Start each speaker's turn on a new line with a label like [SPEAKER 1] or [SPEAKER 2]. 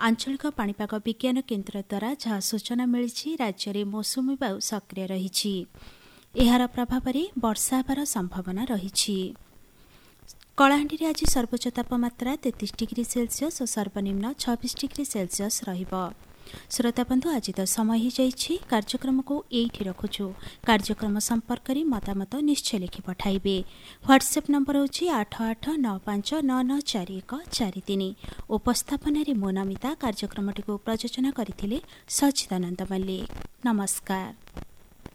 [SPEAKER 1] आंचलिक पाणीपाग विज्ञान केन्द्र द्वारा जहाँ सूचना मिली राज्य में मौसुमी वायु सक्रिय रही एहार प्रभाव में वर्षा होबार संभावना रही। कलाहांडी आज सर्वोच्च तापमात्रा 33 डिग्री सेल्सियस और सर्वनिम्न 26 डिग्री सेल्सियस रहिबो। श्रोता बंधु आज तो समय हो कार्यक्रम को एठी रखुछु। कार्यक्रम संपर्क में मतामत निश्चय लिखि पठाइबे। व्हाट्सएप नंबर होची 8895994143। उपस्थापन मो नमिता कार्यक्रम को प्रयोजन करथिले सचिदानंद मल्लिक। नमस्कार।